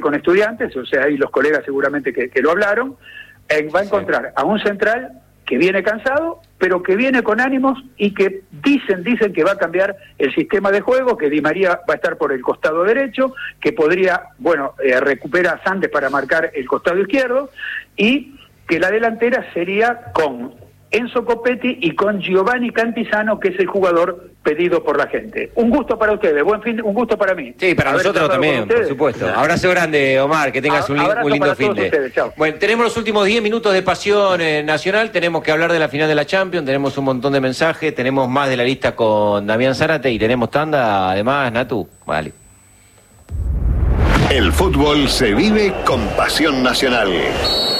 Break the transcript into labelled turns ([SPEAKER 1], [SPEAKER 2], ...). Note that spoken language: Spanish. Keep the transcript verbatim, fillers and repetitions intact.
[SPEAKER 1] con Estudiantes, o sea, y los colegas seguramente que, que lo hablaron, eh, va a encontrar sí. a un central que viene cansado, pero que viene con ánimos y que dicen, dicen que va a cambiar el sistema de juego, que Di María va a estar por el costado derecho, que podría, bueno, eh, recupera a Sandes para marcar el costado izquierdo, y que la delantera sería con Enzo Copetti y con Giovanni Cantizano, que es el jugador pedido por la gente. Un gusto para ustedes, buen fin, un gusto para mí.
[SPEAKER 2] Sí, para nosotros también, por supuesto. Abrazo grande, Omar, que tengas un, un lindo fin de. Bueno, tenemos los últimos diez minutos de Pasión eh, Nacional, tenemos que hablar de la final de la Champions, tenemos un montón de mensajes, tenemos más de la lista con Damián Zárate y tenemos tanda, además, Natu. Vale.
[SPEAKER 3] El fútbol se vive con Pasión Nacional.